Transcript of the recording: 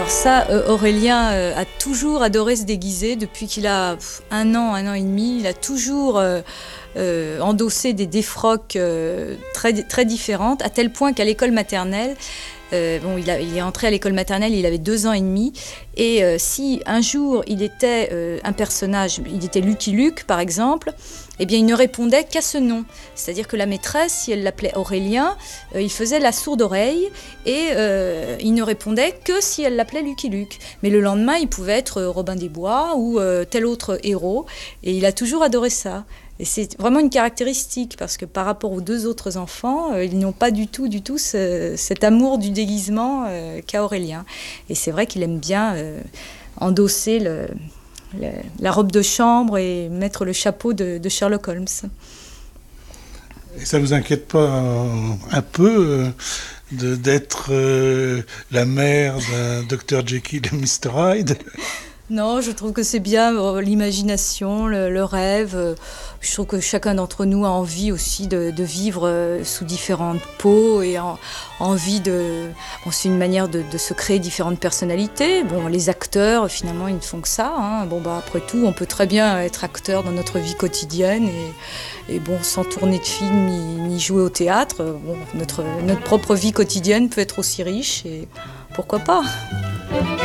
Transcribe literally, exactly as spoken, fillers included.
Alors ça, euh, Aurélien euh, a toujours adoré se déguiser depuis qu'il a pff, un an, un an et demi. Il a toujours euh, euh, endossé des défroques euh, très, très différentes, à tel point qu'à l'école maternelle, euh, bon, il, a, il est entré à l'école maternelle, il avait deux ans et demi. Et euh, si un jour il était euh, un personnage, il était Lucky Luke par exemple, eh bien il ne répondait qu'à ce nom. C'est-à-dire que la maîtresse, si elle l'appelait Aurélien, euh, il faisait la sourde oreille et euh, il ne répondait que si elle l'appelait Lucky Luke. Mais le lendemain, il pouvait être Robin des Bois ou euh, tel autre héros et il a toujours adoré ça. Et c'est vraiment une caractéristique parce que par rapport aux deux autres enfants, euh, ils n'ont pas du tout, du tout ce, cet amour du déguisement euh, qu'a Aurélien. Et c'est vrai qu'il aime bien euh, endosser le, le, la robe de chambre et mettre le chapeau de, de Sherlock Holmes. Et ça vous inquiète pas un, un peu euh, de, d'être euh, la mère d'un docteur Jekyll et mister Hyde? Non, je trouve que c'est bien euh, l'imagination, le, le rêve. Euh, je trouve que chacun d'entre nous a envie aussi de, de vivre euh, sous différentes peaux et en, envie de... Bon, c'est une manière de, de se créer différentes personnalités. Bon, les acteurs, finalement, ils ne font que ça. Hein. Bon, bah, après tout, on peut très bien être acteur dans notre vie quotidienne et, et bon, sans tourner de film ni, ni jouer au théâtre. Bon, notre, notre propre vie quotidienne peut être aussi riche et pourquoi pas.